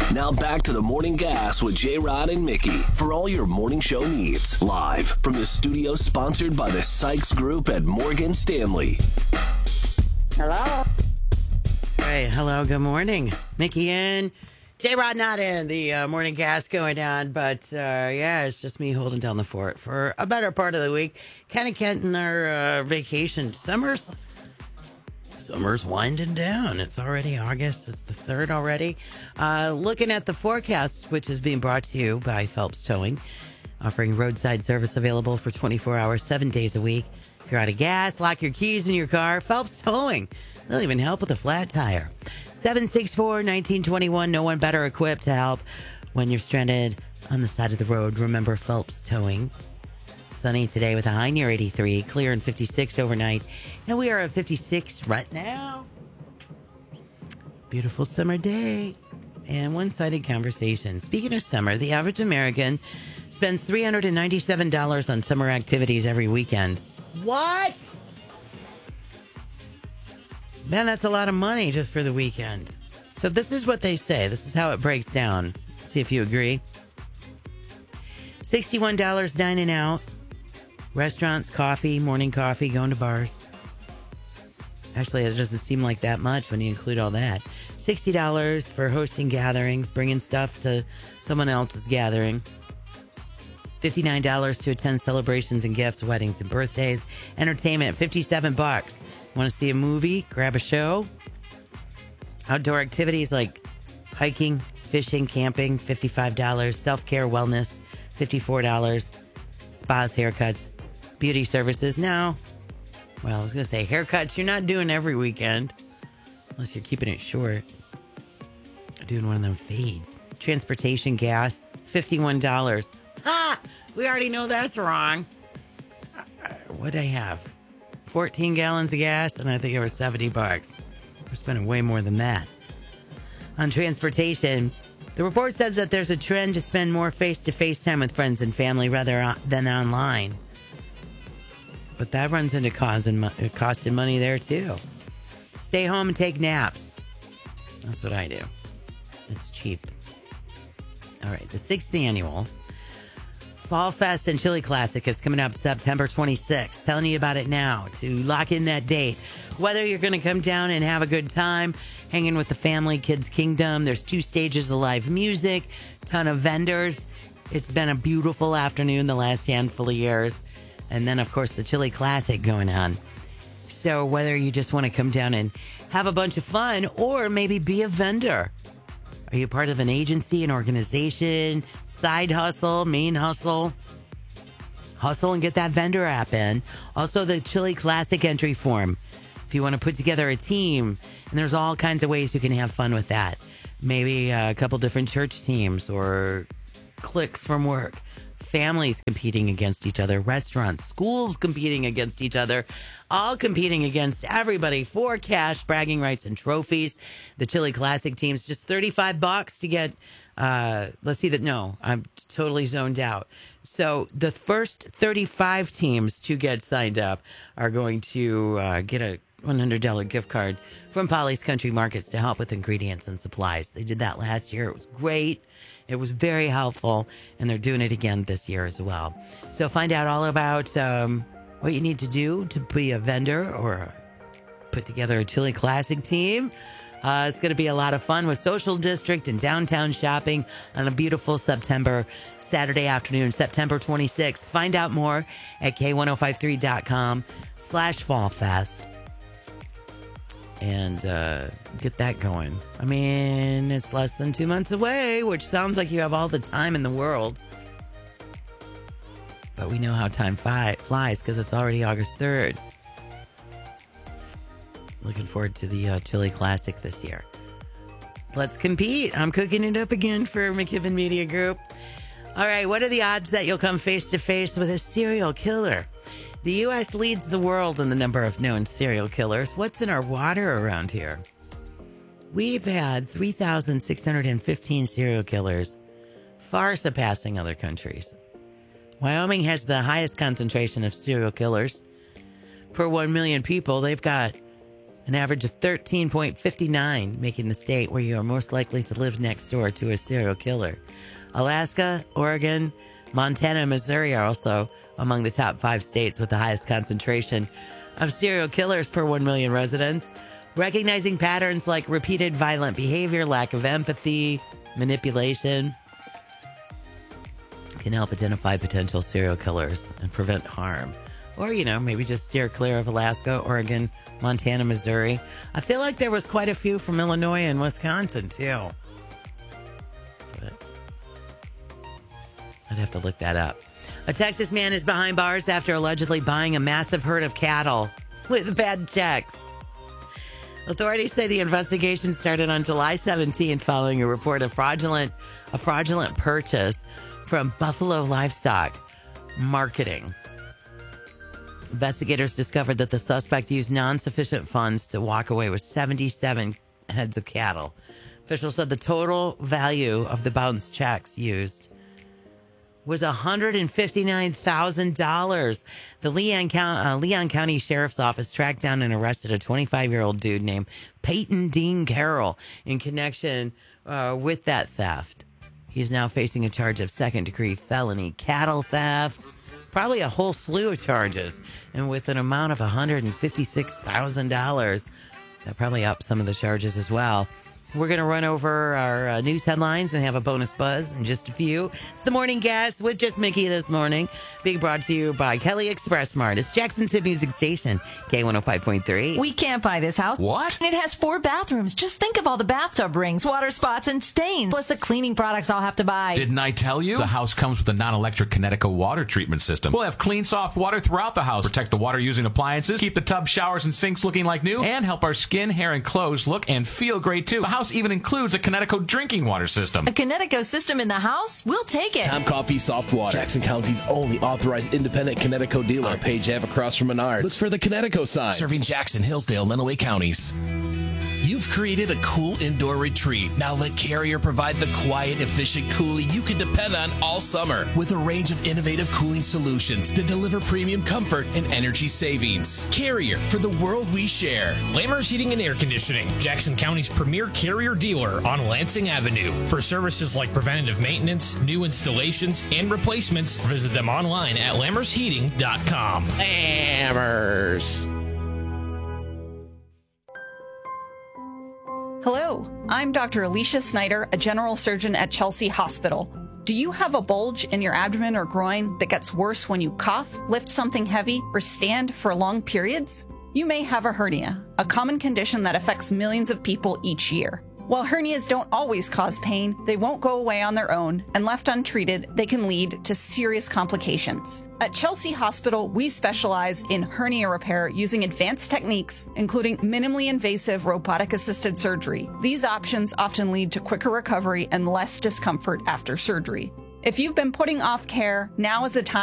Now back to the Morning Gas with J-Rod and Mickey for all your morning show needs. Live from the studio sponsored by the Sykes Group at Morgan Stanley. Hello. Hey, hello, good morning. Mickey in. J-Rod not in. The morning gas going on, but yeah, it's just me holding down the fort for a better part of the week. Kind of getting our vacation. Summer's winding down. It's already August. It's the 3rd already. Looking at the forecast, which is being brought to you by Phelps Towing, offering roadside service available for 24 hours, 7 days a week. If you're out of gas, lock your keys in your car. Phelps Towing. They'll even help with a flat tire. 764-1921. No one better equipped to help when you're stranded on the side of the road. Remember Phelps Towing. Sunny today with a high near 83. Clear and 56 overnight. And we are at 56 right now. Beautiful summer day. And one-sided conversation. Speaking of summer, the average American spends $397 on summer activities every weekend. What? Man, that's a lot of money just for the weekend. So this is what they say. This is how it breaks down. See if you agree. $61 dining out. Restaurants, coffee, morning coffee, going to bars. Actually, it doesn't seem like that much when you include all that. $60 for hosting gatherings, bringing stuff to someone else's gathering. $59 to attend celebrations and gifts, weddings and birthdays. Entertainment, $57. Want to see a movie? Grab a show. Outdoor activities like hiking, fishing, camping, $55. Self-care, wellness, $54. Spas, haircuts, beauty services. Now, well, I was going to say haircuts, you're not doing every weekend. Unless you're keeping it short. Doing one of them fades. Transportation, gas, $51. Ha! We already know that's wrong. What'd I have? 14 gallons of gas, and I think it was $70. We're spending way more than that. On transportation, the report says that there's a trend to spend more face-to-face time with friends and family rather than online. But that runs into costing money there, too. Stay home and take naps. That's what I do. It's cheap. All right, the 6th annual Fall Fest and Chili Classic is coming up September 26th. Telling you about it now to lock in that date. Whether you're going to come down and have a good time, hanging with the family, Kids Kingdom. There's 2 stages of live music, ton of vendors. It's been a beautiful afternoon the last handful of years. And then, of course, the Chili Classic going on. So whether you just want to come down and have a bunch of fun or maybe be a vendor. Are you part of an agency, an organization, side hustle, main hustle? Hustle and get that vendor app in. Also, the Chili Classic entry form. If you want to put together a team, and there's all kinds of ways you can have fun with that. Maybe a couple different church teams or cliques from work. Families competing against each other, restaurants, schools competing against each other, all competing against everybody for cash, bragging rights, and trophies. The Chili Classic teams, just $35 to get, let's see that, no, I'm totally zoned out. So the first 35 teams to get signed up are going to get a $100 gift card from Polly's Country Markets to help with ingredients and supplies. They did that last year. It was great. It was very helpful, and they're doing it again this year as well. So find out all about what you need to do to be a vendor or put together a Chili Classic team. It's going to be a lot of fun with Social District and downtown shopping on a beautiful Saturday afternoon, September 26th. Find out more at k1053.com/fallfest. And get that going. I mean, it's less than 2 months away, which sounds like you have all the time in the world. But we know how time flies because it's already August 3rd. Looking forward to the Chili Classic this year. Let's compete. I'm cooking it up again for McKibben Media Group. All right, what are the odds that you'll come face-to-face with a serial killer? The U.S. leads the world in the number of known serial killers. What's in our water around here? We've had 3,615 serial killers, far surpassing other countries. Wyoming has the highest concentration of serial killers. Per 1 million people, they've got an average of 13.59, making the state where you are most likely to live next door to a serial killer. Alaska, Oregon, Montana, and Missouri are also among the top 5 states with the highest concentration of serial killers per 1 million residents. Recognizing patterns like repeated violent behavior, lack of empathy, manipulation can help identify potential serial killers and prevent harm. Or, maybe just steer clear of Alaska, Oregon, Montana, Missouri. I feel like there was quite a few from Illinois and Wisconsin, too. But I'd have to look that up. A Texas man is behind bars after allegedly buying a massive herd of cattle with bad checks. Authorities say the investigation started on July 17th following a report of fraudulent purchase from Buffalo Livestock Marketing. Investigators discovered that the suspect used non-sufficient funds to walk away with 77 heads of cattle. Officials said the total value of the bounced checks used was $159,000. The Leon County Sheriff's Office tracked down and arrested a 25-year-old dude named Peyton Dean Carroll in connection with that theft. He's now facing a charge of second-degree felony cattle theft, probably a whole slew of charges, and with an amount of $156,000. That probably upped some of the charges as well. We're going to run over our news headlines and have a bonus buzz in just a few. It's the Morning Gas with Just Mickey this morning, being brought to you by Kelly Express Smart. It's Jackson's hit music station, K105.3. We can't buy this house. What? It has 4 bathrooms. Just think of all the bathtub rings, water spots, and stains, plus the cleaning products I'll have to buy. Didn't I tell you? The house comes with a non-electric Connecticut water treatment system. We'll have clean, soft water throughout the house, protect the water-using appliances, keep the tub, showers, and sinks looking like new, and help our skin, hair, and clothes look and feel great, too. The house even includes a Connecticut drinking water system. A Connecticut system in the house? We'll take it. Tom Coffee Soft Water, Jackson County's only authorized independent Connecticut dealer. On Page Ave across from Menards. Look for the Connecticut sign. Serving Jackson, Hillsdale, Lenawee counties. You've created a cool indoor retreat. Now let Carrier provide the quiet, efficient cooling you can depend on all summer with a range of innovative cooling solutions that deliver premium comfort and energy savings. Carrier, for the world we share. Lammers Heating and Air Conditioning, Jackson County's premier Carrier dealer on Lansing Avenue. For services like preventative maintenance, new installations, and replacements, visit them online at lammersheating.com. Lammers. Hello, I'm Dr. Alicia Snyder, a general surgeon at Chelsea Hospital. Do you have a bulge in your abdomen or groin that gets worse when you cough, lift something heavy, or stand for long periods? You may have a hernia, a common condition that affects millions of people each year. While hernias don't always cause pain, they won't go away on their own, and left untreated, they can lead to serious complications. At Chelsea Hospital, we specialize in hernia repair using advanced techniques, including minimally invasive robotic-assisted surgery. These options often lead to quicker recovery and less discomfort after surgery. If you've been putting off care, now is the time